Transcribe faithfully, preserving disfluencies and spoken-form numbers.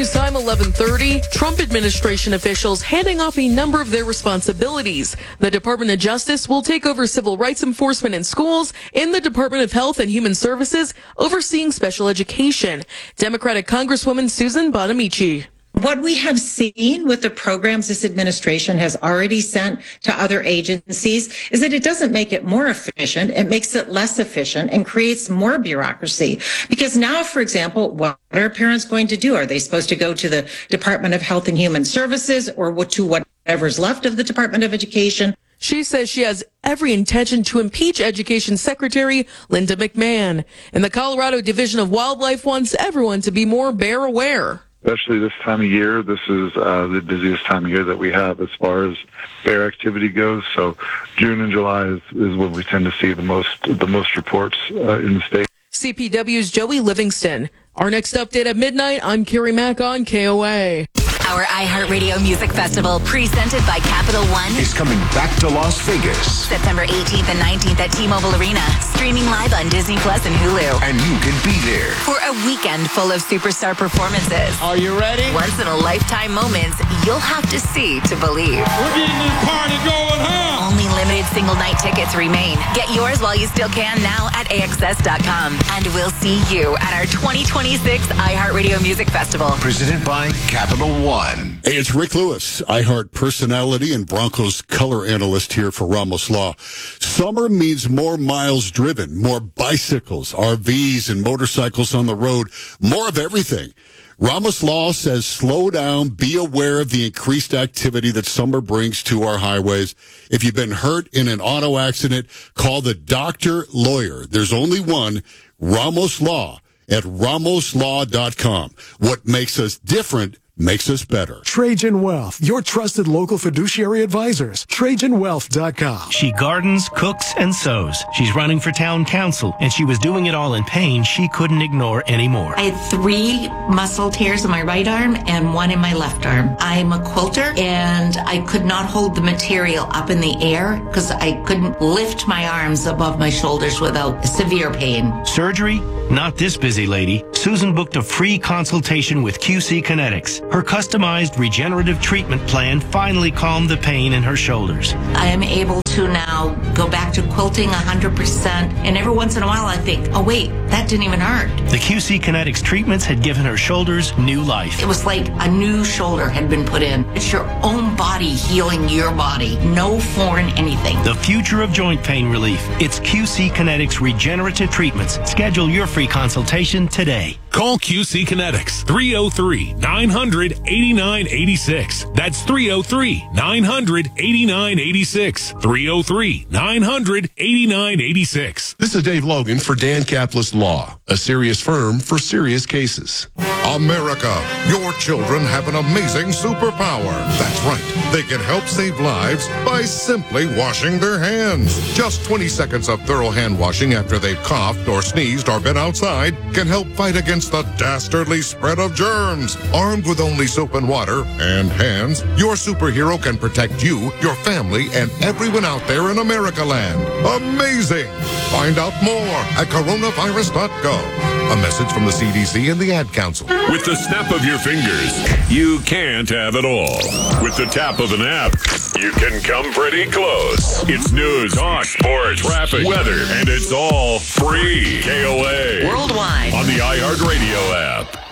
News Time eleven thirty. Trump administration officials handing off a number of their responsibilities. The Department of Justice will take over civil rights enforcement in schools, and the Department of Health and Human Services overseeing special education. Democratic Congresswoman Susan Bonamici. What we have seen with the programs this administration has already sent to other agencies is that it doesn't make it more efficient. It makes it less efficient and creates more bureaucracy. Because now, for example, what are parents going to do? Are they supposed to go to the Department of Health and Human Services or to whatever's left of the Department of Education? She says she has every intention to impeach Education Secretary Linda McMahon. And the Colorado Division of Wildlife wants everyone to be more bear aware. Especially this time of year, this is uh, the busiest time of year that we have as far as bear activity goes. So June and July is, is when we tend to see the most the most reports uh, in the state. C P W's Joey Livingston. Our next update at midnight, I'm Carrie Mack on K O A. Our iHeartRadio Music Festival, presented by Capital One, is coming back to Las Vegas. September eighteenth and nineteenth at T-Mobile Arena. Streaming live on Disney Plus and Hulu. And you can be there for a weekend full of superstar performances. Are you ready? Once-in-a-lifetime moments you'll have to see to believe. We're getting this party going, huh? Only limited single-night tickets remain. Get yours while you still can now at A X S dot com. And we'll see you at our twenty twenty-six iHeartRadio Music Festival. Presented by Capital One. Hey, it's Rick Lewis, iHeart personality and Broncos color analyst here for Ramos Law. Summer means more miles driven, more bicycles, R Vs, and motorcycles on the road, more of everything. Ramos Law says slow down, be aware of the increased activity that summer brings to our highways. If you've been hurt in an auto accident, call the doctor lawyer. There's only one, Ramos Law, at ramos law dot com. What makes us different makes us better. Trajan Wealth, your trusted local fiduciary advisors. Trajan Wealth dot com. She gardens, cooks, and sews. She's running for town council, and she was doing it all in pain she couldn't ignore anymore. I had three muscle tears in my right arm and one in my left arm. I'm a quilter, and I could not hold the material up in the air because I couldn't lift my arms above my shoulders without severe pain. Surgery? Not this busy lady. Susan booked a free consultation with Q C Kinetics. Her customized regenerative treatment plan finally calmed the pain in her shoulders. I am able to now go back to quilting one hundred percent, and every once in a while I think, oh wait, that didn't even hurt. The Q C Kinetics treatments had given her shoulders new life. It was like a new shoulder had been put in. It's your own body healing your body. No foreign anything. The future of joint pain relief. It's Q C Kinetics regenerative treatments. Schedule your free consultation today. Call Q C Kinetics, three oh three, nine hundred, eighty-nine eighty-six. That's three oh three, nine hundred, eighty-nine eighty-six. three oh three, nine hundred, eighty-nine eighty-six. This is Dave Logan for Dan Kaplis Law, a serious firm for serious cases. America, your children have an amazing superpower. That's right. They can help save lives by simply washing their hands. Just twenty seconds of thorough hand washing after they've coughed or sneezed or been outside can help fight against the dastardly spread of germs. Armed with only soap and water and hands, your superhero can protect you, your family, and everyone out there in America land. Amazing! Find out more at coronavirus dot gov. A message from the C D C and the Ad Council. With the snap of your fingers, you can't have it all. With the tap of an app, you can come pretty close. It's news, talk, sports, traffic, weather, and it's all free. K O A. Worldwide. On the iHeartRadio app.